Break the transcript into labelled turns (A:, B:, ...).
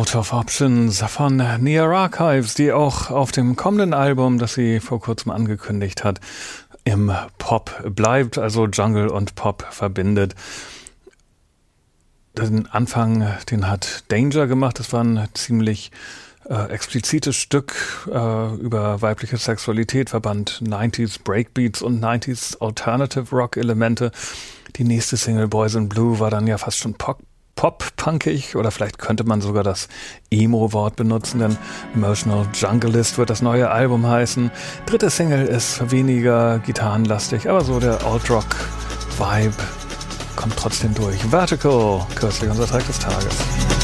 A: Out of Options von Near Archives, die auch auf dem kommenden Album, das sie vor kurzem angekündigt hat, im Pop bleibt, also Jungle und Pop verbindet. Den Anfang, den hat Danger gemacht, das war ein ziemlich explizites Stück über weibliche Sexualität, verband 90s Breakbeats und 90s Alternative Rock Elemente. Die nächste Single Boys in Blue war dann ja fast schon pop-punkig, oder vielleicht könnte man sogar das Emo-Wort benutzen, denn Emotional Junglist wird das neue Album heißen. Dritte Single ist weniger gitarrenlastig, aber so der Alt-Rock-Vibe kommt trotzdem durch. Vertical, kürzlich unser Track des Tages.